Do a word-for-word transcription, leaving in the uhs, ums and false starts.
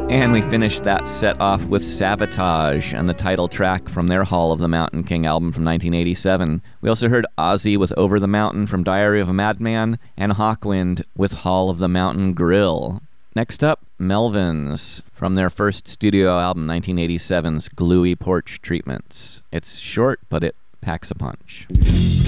And we finished that set off with Savatage and the title track from their Hall of the Mountain King album from nineteen eighty-seven. We also heard Ozzy with Over the Mountain from Diary of a Madman and Hawkwind with Hall of the Mountain Grill. Next up, Melvins from their first studio album, nineteen eighty-seven's Gluey Porch Treatments. It's short, but it packs a punch.